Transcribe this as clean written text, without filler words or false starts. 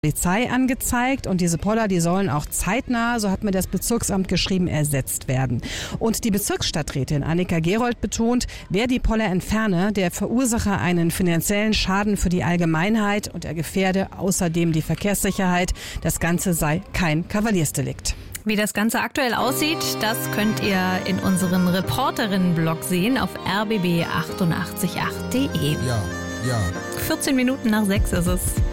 Polizei angezeigt und diese Poller, die sollen auch zeitnah, so hat mir das Bezirksamt geschrieben, ersetzt werden. Und die Bezirksstadträtin Annika Gerold betont, wer die Poller entferne, der verursache einen finanziellen Schaden für die Allgemeinheit und er gefährde außerdem die Verkehrssicherheit. Das Ganze sei kein Kavaliersdelikt. Wie das Ganze aktuell aussieht, das könnt ihr in unserem Reporterinnen-Blog sehen auf rbb886.de. Ja. 14 Minuten nach 6 ist es.